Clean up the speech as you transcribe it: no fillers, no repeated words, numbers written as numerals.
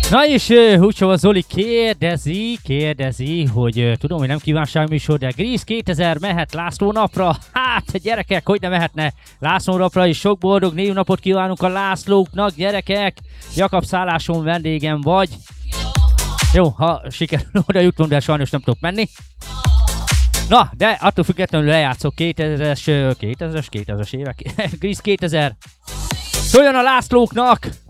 Na és Húcsova Zoli kérdezi, hogy tudom, hogy nem kívánságműsor, de Grease 2000 mehet László napra? Hát gyerekek, hogy ne mehetne László napra, és sok boldog névnapot kívánunk a Lászlóknak, gyerekek! Jakab szálláson vendégem vagy. Jó, ha sikerül oda jutnom, de sajnos nem tudok menni. Na, de attól függetlenül lejátszok 2000-es évek. Grease 2000. Szóljon a Lászlóknak!